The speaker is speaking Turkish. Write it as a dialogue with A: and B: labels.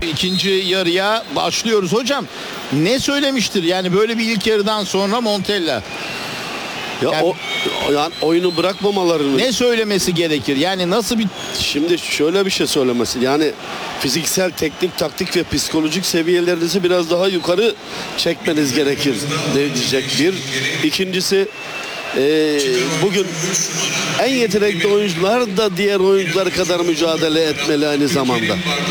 A: ikinci yarıya başlıyoruz hocam. Ne söylemiştir yani böyle bir ilk yarıdan sonra Montella?
B: Ya
A: Yani-
B: yani oyunu bırakmamalarını.
A: Ne söylemesi gerekir? Yani nasıl bir
B: Şimdi şöyle bir şey söylemesi. Yani fiziksel, teknik, taktik ve psikolojik seviyelerinizi biraz daha yukarı çekmeniz gerekir diyecek bir. İkincisi bugün en yetenekli oyuncular da diğer oyuncular kadar mücadele etmeli aynı zamanda.